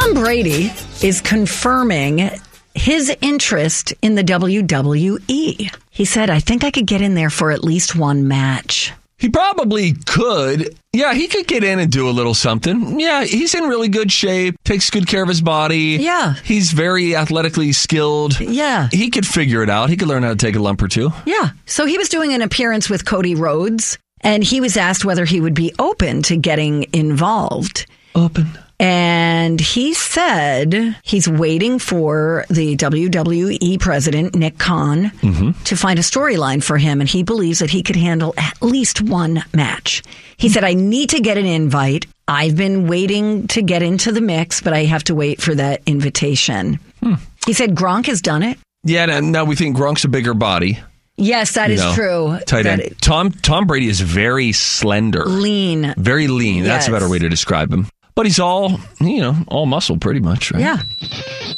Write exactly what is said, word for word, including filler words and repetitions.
Tom Brady is confirming his interest in the W W E. He said, I think I could get in there for at least one match. He probably could. Yeah, he could get in and do a little something. Yeah, he's in really good shape, takes good care of his body. Yeah. He's very athletically skilled. Yeah. He could figure it out. He could learn how to take a lump or two. Yeah. So he was doing an appearance with Cody Rhodes, and he was asked whether he would be open to getting involved. Open. And he said he's waiting for the W W E president, Nick Khan, mm-hmm. to find a storyline for him. And he believes that he could handle at least one match. He said, I need to get an invite. I've been waiting to get into the mix, but I have to wait for that invitation. Hmm. He said Gronk has done it. Yeah, now we think Gronk's a bigger body. Yes, that you is know, true. Tight end. That, Tom, Tom Brady is very slender. Lean. Very lean. Yes. That's a better way to describe him. But he's all, you know, all muscle pretty much, right? Yeah.